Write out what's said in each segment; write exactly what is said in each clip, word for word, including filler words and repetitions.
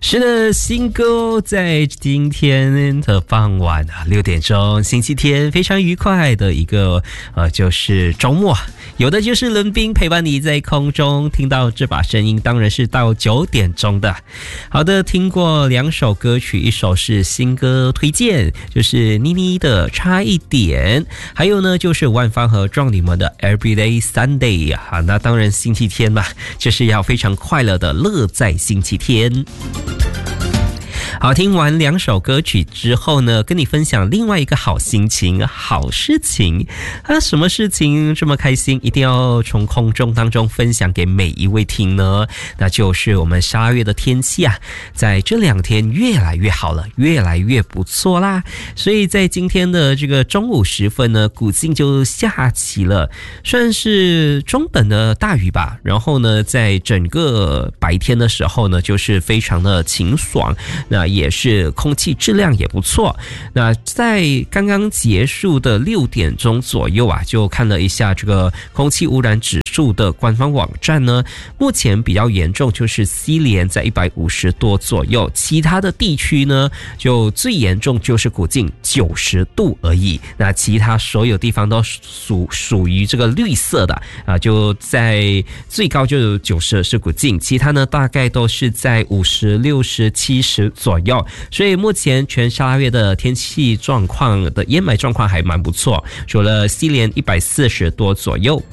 是的，新歌在今天的傍晚啊，六点钟，星期天，非常愉快的一个呃，就是周末。有的就是伦宾陪伴你在空中听到这把声音，当然是到九点钟的。好的，听过两首歌曲，一首是新歌推荐，就是妮妮的差一点，还有呢就是万芳和壮女们的 Everyday Sunday 啊，那当然星期天嘛，就是要非常快乐的乐在星期天。好，听完两首歌曲之后呢，跟你分享另外一个好心情、好事情啊！什么事情这么开心，一定要从空中当中分享给每一位听呢？那就是我们十二月的天气啊，在这两天越来越好了，越来越不错啦。所以在今天的这个中午时分呢，古晋就下起了算是中等的大雨吧。然后呢，在整个白天的时候呢，就是非常的晴爽。那也是空气质量也不错。那在刚刚结束的六点钟左右啊，就看了一下这个空气污染指数的官方网站呢，目前比较严重就是西联在一百五十多左右，其他的地区呢就最严重就是古晋九十度而已。那其他所有地方都属属于这个绿色的啊，就在最高就九十是古晋，其他呢大概都是在五十、六十、七十左右。所以目前全沙拉越的天气状况的烟霾状况还蛮不错，除了西联一百四十多左右。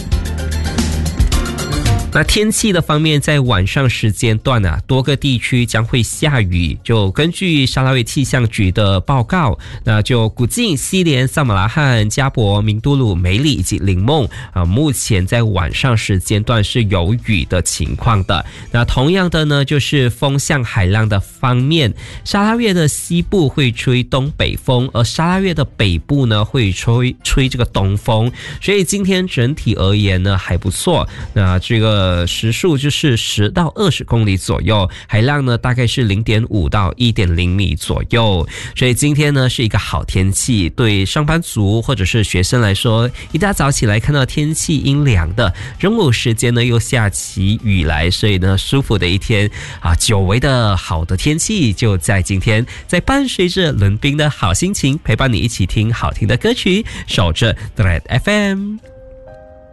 那天气的方面，在晚上时间段啊，多个地区将会下雨。就根据沙拉越气象局的报告，那就古晋、西联、萨马拉罕、加博、明都鲁、梅里以及林梦啊，目前在晚上时间段是有雨的情况的。那同样的呢，就是风向海浪的方面，沙拉越的西部会吹东北风，而沙拉越的北部呢会吹吹这个东风。所以今天整体而言呢还不错。那这个呃，时速就是十到二十公里左右，海浪呢大概是零点五到一点零米左右，所以今天呢是一个好天气，对上班族或者是学生来说，一大早起来看到天气阴凉的，中午时间呢又下起雨来，所以呢舒服的一天啊，久违的好的天气就在今天，在伴随着伦宾的好心情，陪伴你一起听好听的歌曲，守着 D R E D F M。